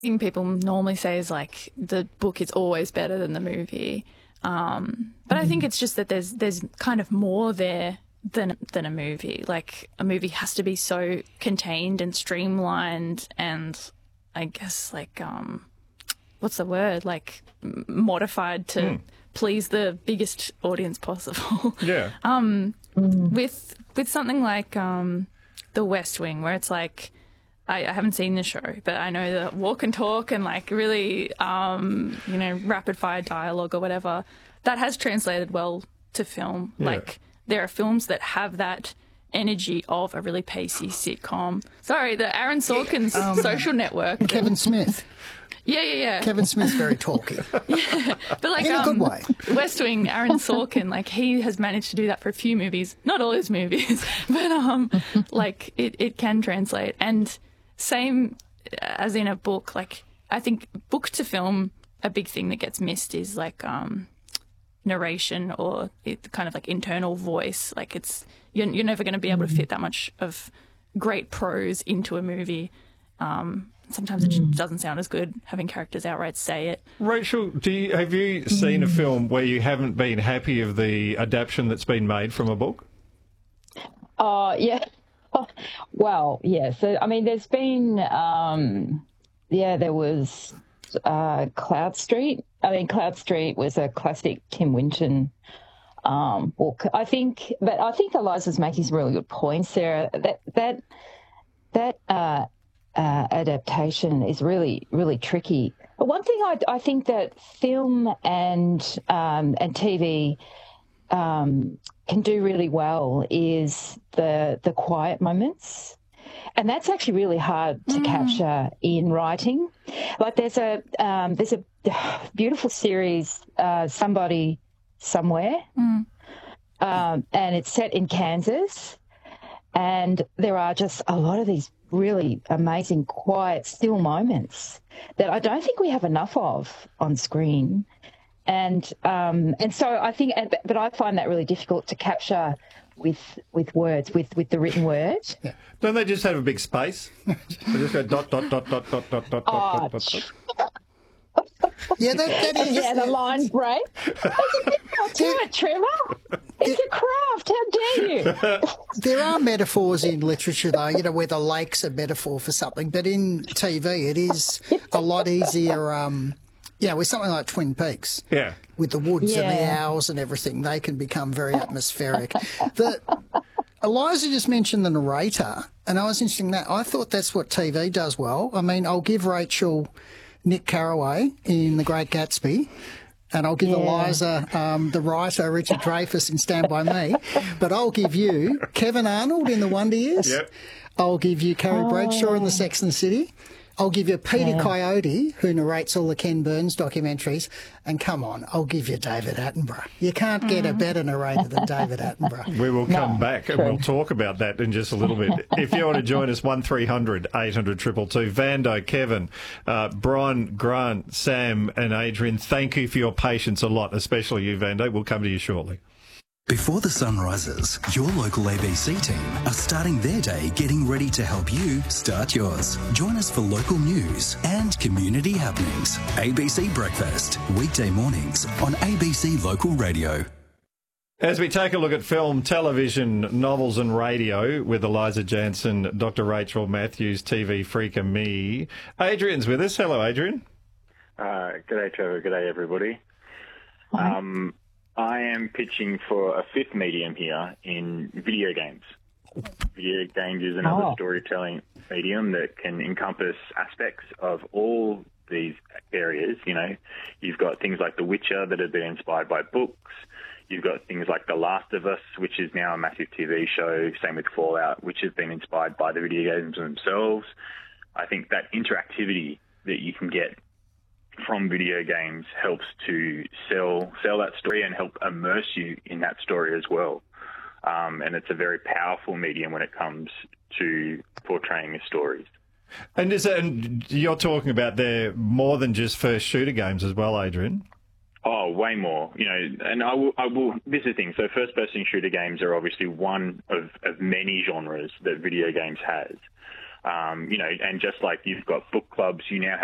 thing people normally say is like the book is always better than the movie. But I think it's just that there's kind of more there than a movie. Like a movie has to be so contained and streamlined and I guess like what's the word? Like modified to please the biggest audience possible. Yeah. With something like The West Wing, where it's like I haven't seen the show, but I know the walk and talk and like really rapid fire dialogue or whatever that has translated well to film. Yeah. Like there are films that have that energy of a really pacey sitcom. Sorry, the Aaron Sorkin's Social Network. Kevin Smith. Yeah. Kevin Smith's very talky. Yeah, but like in a good way. West Wing, Aaron Sorkin, like he has managed to do that for a few movies, not all his movies, but like it can translate. And same as in a book, like I think book to film, a big thing that gets missed is like narration or kind of like internal voice. Like you're never going to be able to fit that much of great prose into a movie. Sometimes it just doesn't sound as good having characters outright say it. Rachel, have you seen a film where you haven't been happy of the adaptation that's been made from a book? Yeah. Well, yeah. So, I mean, there's been, there was Cloud Street. I mean, Cloud Street was a classic Tim Winton book. I think Eliza's making some really good points there. That adaptation is really, really tricky. But one thing I think that film and TV can do really well is the quiet moments, and that's actually really hard to capture in writing. Like there's a beautiful series, Somebody Somewhere, and it's set in Kansas, and there are just a lot of these really amazing, quiet, still moments that I don't think we have enough of on screen. And so I think, but I find that really difficult to capture with words, with the written word. Yeah. Don't they just have a big space? They just go dot, dot, dot, dot, dot, dot, dot, dot, dot. Yeah, that is. Yeah, the lines break. Do it, Trevor. It's a craft. How dare you? There are metaphors in literature, though, where the lake's a metaphor for something. But in TV, it is a lot easier. With something like Twin Peaks. Yeah. With the woods and the owls and everything, they can become very atmospheric. Eliza just mentioned the narrator, and I was interested in that. I thought that's what TV does well. I mean, I'll give Rachel Nick Carraway in The Great Gatsby, and I'll give Eliza the writer Richard Dreyfuss in Stand By Me, but I'll give you Kevin Arnold in The Wonder Years. Yep. I'll give you Carrie Bradshaw in The Sex and the City. I'll give you Peter Coyote, who narrates all the Ken Burns documentaries. And come on, I'll give you David Attenborough. You can't get a better narrator than David Attenborough. We will come back and we'll talk about that in just a little bit. If you want to join us, 1300 800 222. Vando, Kevin, Brian, Grant, Sam and Adrian, thank you for your patience a lot, especially you, Vando. We'll come to you shortly. Before the sun rises, your local ABC team are starting their day getting ready to help you start yours. Join us for local news and community happenings. ABC Breakfast, weekday mornings on ABC Local Radio. As we take a look at film, television, novels and radio with Eliza Jansen, Dr. Rachel Matthews, TV freak and me, Adrian's with us. Hello, Adrian. G'day, Trevor. G'day, everybody. I am pitching for a fifth medium here in video games. Video games is another storytelling medium that can encompass aspects of all these areas. You've got things like The Witcher that have been inspired by books. You've got things like The Last of Us, which is now a massive TV show. Same with Fallout, which has been inspired by the video games themselves. I think that interactivity that you can get from video games helps to sell that story and help immerse you in that story as well. And it's a very powerful medium when it comes to portraying the stories. And you're talking about there more than just first shooter games as well, Adrian? Oh, way more. And I will. This is the thing. So first-person shooter games are obviously one of many genres that video games has. And just like you've got book clubs, you now